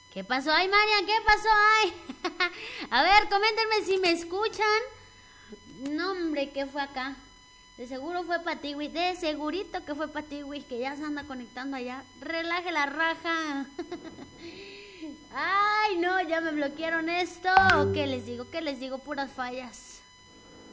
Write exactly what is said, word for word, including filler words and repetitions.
¿Qué pasó? Ay, Marian, ¿qué pasó? Ay. A ver, coméntenme si me escuchan. No, hombre, ¿qué fue acá? De seguro fue Patiwi. De segurito que fue Patiwi, que ya se anda conectando allá. Relaje la raja. Ay, no, ya me bloquearon esto. ¿Qué les digo? ¿Qué les digo? Puras fallas.